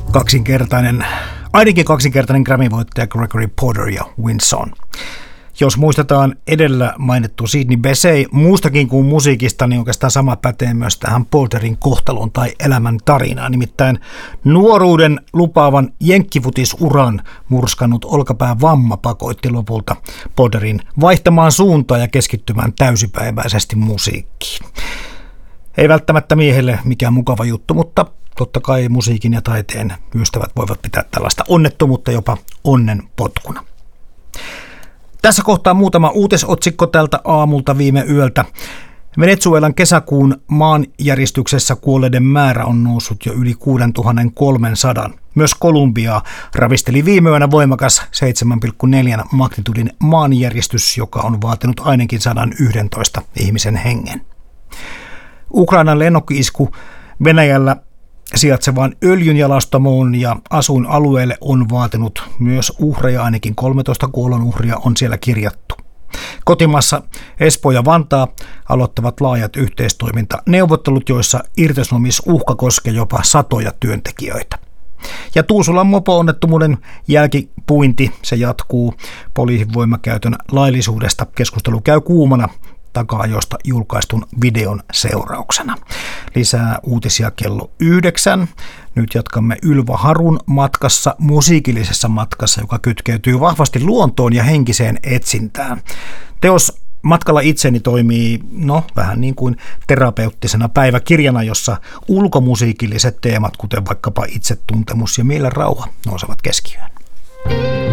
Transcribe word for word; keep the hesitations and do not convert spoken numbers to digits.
kaksinkertainen, ainakin kaksinkertainen Grammy-voittaja Gregory Porter ja Winson. Jos muistetaan edellä mainittu Sidney Bechet muustakin kuin musiikista, niin oikeastaan sama pätee myös tähän Porterin kohtalon tai elämän tarinaan. Nimittäin nuoruuden lupaavan jenkkifutisuran murskannut olkapään vamma pakotti lopulta Porterin vaihtamaan suuntaa ja keskittymään täysipäiväisesti musiikkiin. Ei välttämättä miehelle mikään mukava juttu, mutta totta kai musiikin ja taiteen ystävät voivat pitää tällaista onnettomuutta jopa onnenpotkuna. Tässä kohtaa muutama uutisotsikko tältä aamulta viime yöltä. Venezuelan kesäkuun maanjäristyksessä kuolleiden määrä on noussut jo yli kuusituhattakolmesataa. Myös Kolumbiaa ravisteli viime yönä voimakas seitsemän pilkku neljä magnitudin maanjäristys, joka on vaatinut ainakin sata yksitoista ihmisen hengen. Ukrainan lennokki-isku Venäjällä sijaitsevaan öljynjalastamoon ja asuinalueelle on vaatinut myös uhreja, ainakin kolmetoista kuolonuhria on siellä kirjattu. Kotimaassa Espoo ja Vantaa aloittavat laajat yhteistoimintaneuvottelut, joissa irtisanomisuhka koskee jopa satoja työntekijöitä. Ja Tuusulan mopo-onnettomuuden jälkipuinti, se jatkuu poliisin voimakäytön laillisuudesta. Keskustelu käy kuumana taka-ajosta julkaistun videon seurauksena. Lisää uutisia kello yhdeksän. Nyt jatkamme Ylva Harun matkassa, musiikillisessa matkassa, joka kytkeytyy vahvasti luontoon ja henkiseen etsintään. Teos Matkalla itseni toimii no, vähän niin kuin terapeuttisena päiväkirjana, jossa ulkomusiikilliset teemat, kuten vaikkapa itsetuntemus ja mielen rauha, nousevat keskiöön.